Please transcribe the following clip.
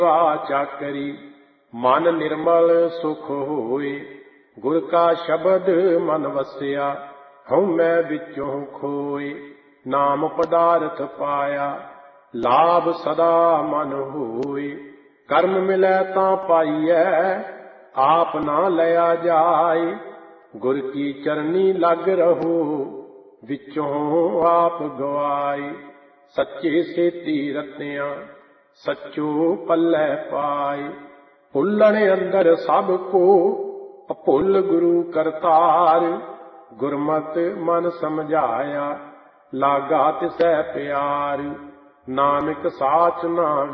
चाकरी मन निर्मल सुख होए। गुर का शब्द मन वसिया हूँ मैं विचों खोए। नाम पदार्थ पाया लाभ सदा मन होए। कर्म मिलै तां पाइयै आप ना लया जाए। गुर की चरनी लग रहो विचों आप गवाए। सच्चे सेती रत्या सच्चो पल्लै पाए। भुल्लण अंदर सब को अभुल गुरु करतार। गुरमत मन समझाया लागा तिसै प्यार। नानक साच ना